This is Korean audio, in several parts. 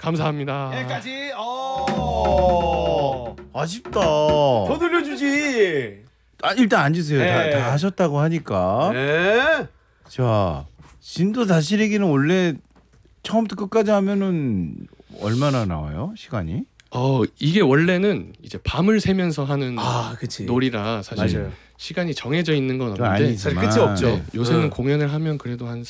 감사합니다. 여기까지. 아쉽다. 더 들려주지. 일단 앉으세요. 네. 다 하셨다고 하니까. 네. 자, 진도 다스리기는 원래 처음부터 끝까지 하면은 얼마나 나와요? 시간이? 이게 원래는 이제 밤을 새면서 하는 그치. 놀이라 사실 맞아요. 시간이 정해져 있는 건 그건 없는데 사실 아니지만. 끝이 없죠. 네, 요새는 네. 공연을 하면 그래도 한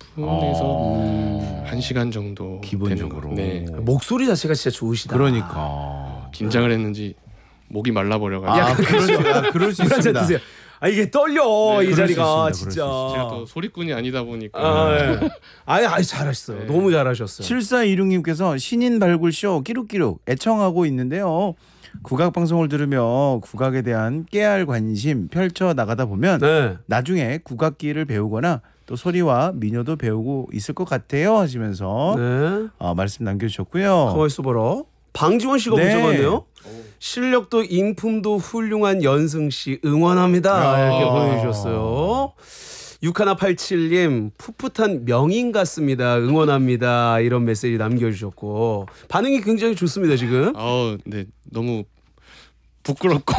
40분에서 1시간 정도 기본적으로. 되는 거. 네. 목소리 자체가 진짜 좋으시다. 그러니까. 긴장을 했는지 목이 말라버려가지고 그럴 수 물 한잔 있습니다. 드세요. 이게 떨려 네, 이 그럴 수 자리가 있습니다. 진짜. 제가 또 소리꾼이 아니다 보니까 네. 잘하셨어요. 네. 너무 잘하셨어요. 7426님께서 신인 발굴쇼 끼룩끼룩 애청하고 있는데요. 국악 방송을 들으며 국악에 대한 깨알 관심 펼쳐 나가다 보면 네. 나중에 국악기를 배우거나 또 소리와 민요도 배우고 있을 것 같아요 하시면서 네. 말씀 남겨주셨고요. 가만 있어봐라. 방지원 씨가 네. 문자 왔네요. 실력도 인품도 훌륭한 연승 씨 응원합니다. 이렇게 보내주셨어요. 6187님 풋풋한 명인 같습니다. 응원합니다. 이런 메시지 남겨주셨고 반응이 굉장히 좋습니다 지금. 네, 너무 부끄럽고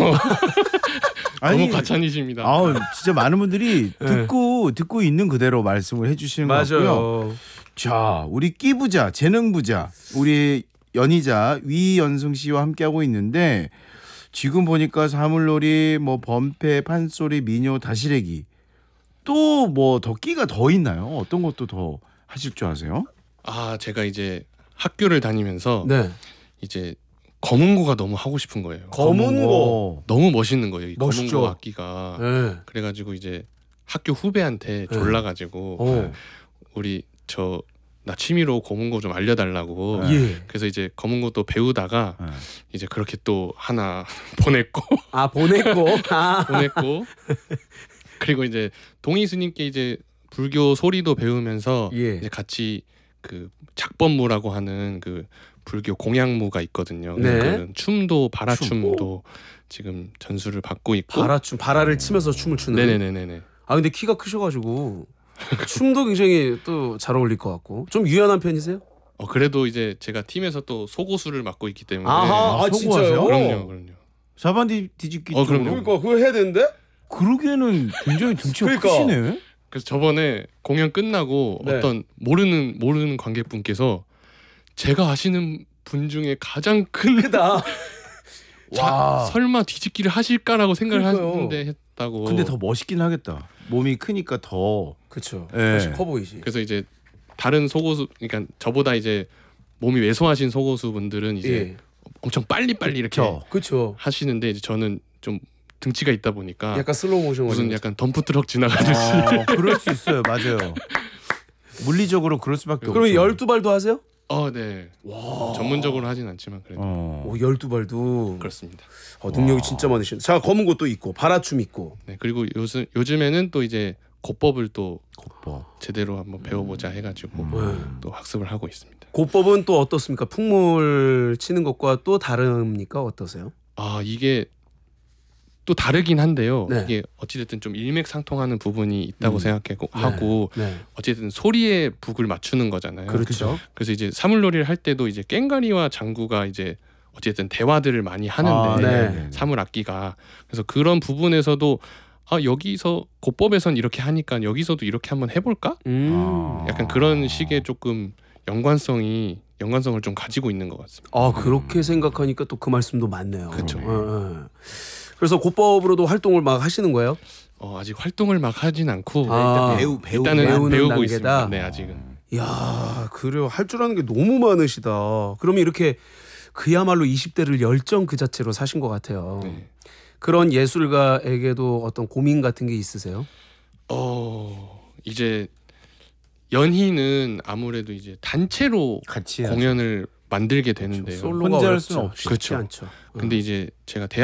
너무 과찬이십니다. 진짜 많은 분들이 네. 듣고 있는 그대로 말씀을 해주시는 것 같고요. 맞아요. 자, 우리 끼부자, 재능부자, 우리 연희자 위연승 씨와 함께하고 있는데 지금 보니까 사물놀이, 뭐 범패, 판소리, 민요, 다시래기 또 뭐 더 끼가 더 있나요? 어떤 것도 더 하실 줄 아세요? 제가 이제 학교를 다니면서 네. 이제 검은고가 너무 하고 싶은 거예요. 검은고. 너무 멋있는 거예요. 이 멋있죠. 검은고 악기가. 네. 그래가지고 이제 학교 후배한테 졸라가지고 우리 나 취미로 검은고 좀 알려달라고. 예. 그래서 이제 검은고 또 배우다가 네. 이제 그렇게 또 하나 보냈고 보냈고. 보냈고 그리고 이제 동희 스님께 이제 불교 소리도 배우면서 예. 이제 같이 그 작법무라고 하는 그 불교 공양무가 있거든요. 네. 그 춤도 바라춤도 지금 전수를 받고 있고. 바라를 치면서 춤을 추는. 네네네네. 근데 키가 크셔가지고 춤도 굉장히 또 잘 어울릴 것 같고 좀 유연한 편이세요? 그래도 이제 제가 팀에서 또 소고수를 맡고 있기 때문에. 진짜요? 그럼요. 사반디 뒤집기 그럼요. 쪽으로. 그거 해야 되는데? 그러기에는 굉장히 등치가 그러니까. 크시네. 그래서 저번에 공연 끝나고 네. 어떤 모르는 관객분께서 제가 아시는 분 중에 가장 큰 크다. 설마 뒤집기를 하실까라고 생각을 그러니까요. 하는데 했다고. 근데 더 멋있긴 하겠다. 몸이 크니까 더. 그렇죠. 예. 훨씬 커 보이지. 그래서 이제 다른 소고수, 그러니까 저보다 이제 몸이 왜소하신 소고수 분들은 이제 예. 엄청 빨리빨리 이렇게 그렇죠. 하시는데 이제 저는 좀 등치가 있다 보니까 약간 슬로우 모션 무슨 약간 덤프트럭 지나가듯이. 그럴 수 있어요. 맞아요. 물리적으로 그럴 수밖에 없죠. 그러면 12발도 하세요? 네. 전문적으로 하진 않지만 그래도 12발도. 그렇습니다. 능력이 진짜 많으신데. 자, 검은 것도 있고 바라춤 있고. 네. 그리고 요즘에는 또 이제 고법을 또 겉법. 제대로 한번 배워보자 해가지고 또 학습을 하고 있습니다. 고법은 또 어떻습니까? 풍물 치는 것과 또 다릅니까? 어떠세요? 이게 또 다르긴 한데요. 네. 이게 어찌됐든 좀 일맥상통하는 부분이 있다고 생각하고 네. 어쨌든 소리에 북을 맞추는 거잖아요. 그렇죠. 그래서 이제 사물놀이를 할 때도 이제 깽가리와 장구가 이제 어쨌든 대화들을 많이 하는데 네. 사물 악기가 그래서 그런 부분에서도 여기서 고법에선 이렇게 하니까 여기서도 이렇게 한번 해볼까? 약간 그런 식의 조금 연관성을 좀 가지고 있는 것 같습니다. 그렇게 생각하니까 또 그 말씀도 맞네요. 그쵸. 그래서 고법으로도 활동을 막 하시는 거예요? 아직 활동을 막 하진 않고 배우는 일단은 배우고 단계다. 있습니다. 네, 아직은. 이야, 그래요. 할 줄 아는 게 너무 많으시다. 그러면 이렇게 그야말로 20대를 열정 그 자체로 사신 것 같아요. 네. 그런 예술가에게도 어떤 고민 같은 게 있으세요? 이제 연희는 아무래도 이제 단체로 같이 공연을 만들게 되는데요. 솔로가 혼자 할 어렵죠. 수는 없죠. 쉽지 그렇죠. 않죠. 근데 이제 제가